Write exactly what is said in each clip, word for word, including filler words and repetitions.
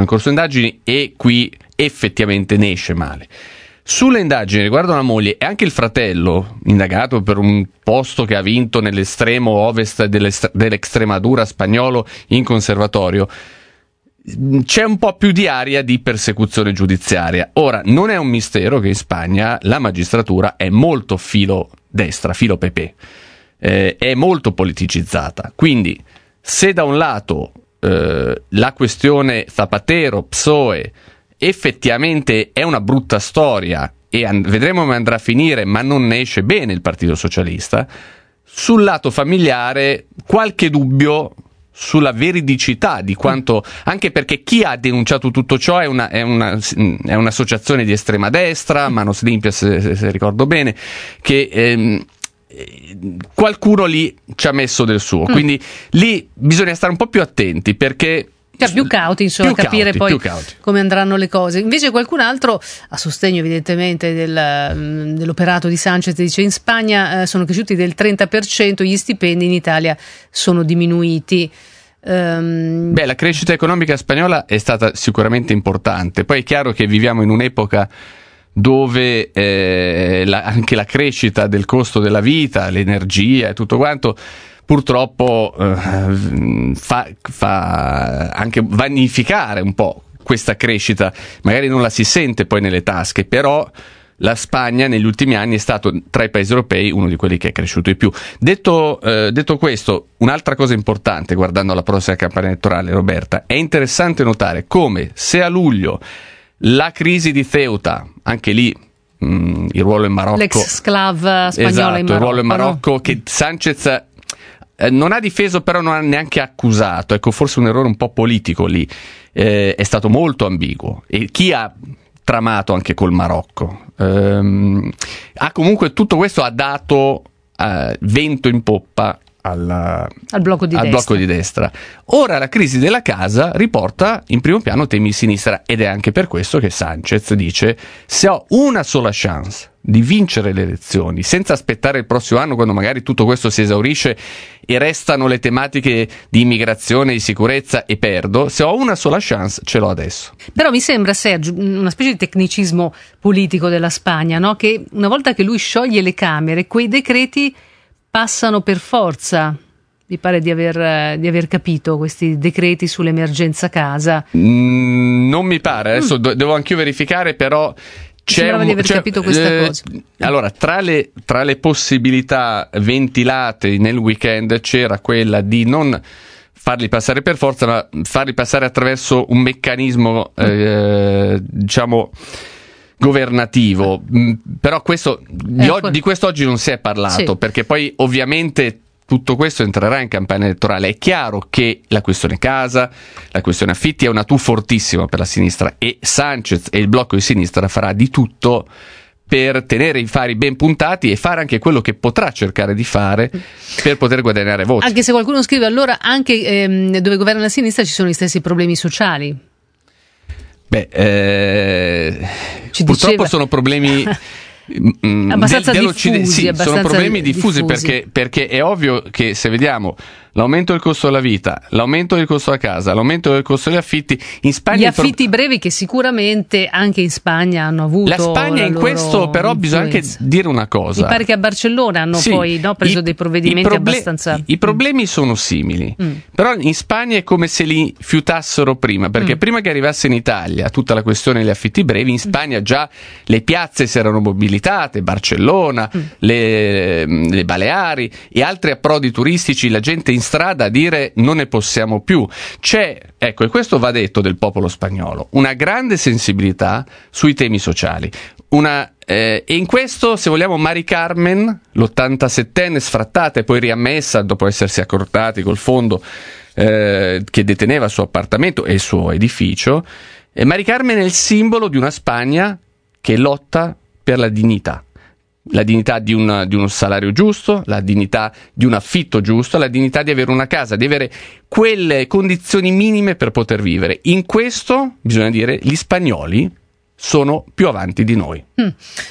in corso indagini e qui effettivamente ne esce male. Sulle indagini riguardo la moglie e anche il fratello, indagato per un posto che ha vinto nell'estremo ovest dell'Extremadura spagnolo in conservatorio, c'è un po' più di aria di persecuzione giudiziaria. Ora, non è un mistero che in Spagna la magistratura è molto filo destra, filo P P, eh, è molto politicizzata. Quindi, se da un lato eh, la questione Zapatero, P S O E effettivamente è una brutta storia e and- vedremo come andrà a finire, ma non ne esce bene il Partito Socialista, sul lato familiare qualche dubbio sulla veridicità di quanto, anche perché chi ha denunciato tutto ciò è, una, è, una, è un'associazione di estrema destra, Manos Limpias se, se, se ricordo bene, che ehm, qualcuno lì ci ha messo del suo, quindi lì bisogna stare un po' più attenti, perché cioè più cauti, insomma, più capire cauti, poi come andranno le cose. Invece qualcun altro, a sostegno evidentemente del, dell'operato di Sanchez, dice: in Spagna eh, sono cresciuti del trenta per cento, gli stipendi in Italia sono diminuiti. Um... Beh, la crescita economica spagnola è stata sicuramente importante, poi è chiaro che viviamo in un'epoca dove eh, la, anche la crescita del costo della vita, l'energia e tutto quanto purtroppo eh, fa, fa anche vanificare un po' questa crescita, magari non la si sente poi nelle tasche, però la Spagna negli ultimi anni è stato tra i paesi europei uno di quelli che è cresciuto di più. Detto, eh, detto questo, un'altra cosa importante guardando alla prossima campagna elettorale, Roberta, è interessante notare come se a luglio la crisi di Ceuta, anche lì mh, il ruolo in Marocco, l'ex sclav spagnola, esatto, in Marocco, il ruolo in Marocco, no? che Sanchez non ha difeso, però non ha neanche accusato, ecco, forse un errore un po' politico lì, eh, è stato molto ambiguo, e chi ha tramato anche col Marocco ehm, ha comunque, tutto questo ha dato eh, vento in poppa alla, al, blocco di, al destra. blocco di destra. Ora la crisi della casa riporta in primo piano temi di sinistra, ed è anche per questo che Sanchez dice: se ho una sola chance di vincere le elezioni senza aspettare il prossimo anno, quando magari tutto questo si esaurisce e restano le tematiche di immigrazione, di sicurezza, e perdo, se ho una sola chance ce l'ho adesso. Però mi sembra, Sergio, una specie di tecnicismo politico della Spagna, no? Che una volta che lui scioglie le Camere, quei decreti passano per forza. Mi pare di aver, di aver capito questi decreti sull'emergenza casa. Mm, non mi pare, adesso mm. devo anch'io verificare, però c'è sembrava un, di aver c'è, capito questa eh, cosa. Allora, tra le, tra le possibilità ventilate nel weekend c'era quella di non farli passare per forza, ma farli passare attraverso un meccanismo, eh, diciamo, governativo. Mm, però questo di, ecco. o- di questo oggi non si è parlato, sì. perché poi ovviamente tutto questo entrerà in campagna elettorale. È chiaro che la questione casa, la questione affitti è una toux fortissima per la sinistra, e Sanchez e il blocco di sinistra farà di tutto per tenere i fari ben puntati e fare anche quello che potrà cercare di fare per poter guadagnare voti. Anche se qualcuno scrive, allora anche ehm, dove governa la sinistra ci sono gli stessi problemi sociali. Beh, eh, Ci purtroppo diceva... sono problemi mm, abbastanza del, diffusi, sì, abbastanza sono problemi diffusi, diffusi. Perché, perché è ovvio che se vediamo l'aumento del costo della vita, l'aumento del costo della casa, l'aumento del costo degli affitti, in Spagna gli affitti pro... brevi, che sicuramente anche in Spagna hanno avuto la Spagna la in questo, però bisogna anche dire una cosa. Mi pare che a Barcellona hanno sì, poi no, preso i, dei provvedimenti proble- abbastanza i, i problemi sono simili, mm. però in Spagna è come se li fiutassero prima, perché mm. prima che arrivasse in Italia tutta la questione degli affitti brevi, in Spagna già le piazze si erano mobilitate, Barcellona, mm. le, le Baleari e altri approdi turistici, la gente in strada a dire non ne possiamo più. C'è, ecco, e questo va detto del popolo spagnolo, una grande sensibilità sui temi sociali. Una, eh, e in questo, se vogliamo, Mari Carmen, l'ottantasettenne sfrattata e poi riammessa dopo essersi accordati col fondo eh, che deteneva il suo appartamento e il suo edificio, e Mari Carmen è il simbolo di una Spagna che lotta per la dignità. La dignità di, una, di uno salario giusto, la dignità di un affitto giusto, la dignità di avere una casa, di avere quelle condizioni minime per poter vivere. In questo, bisogna dire, gli spagnoli sono più avanti di noi. Mm.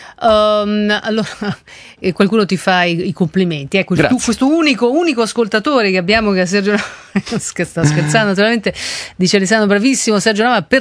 Um, allora, eh, qualcuno ti fa i, i complimenti. Ecco, tu, questo unico, unico ascoltatore che abbiamo, che è Sergio Nava, che sta scherzando naturalmente, dice Alessandro, bravissimo Sergio Nava, per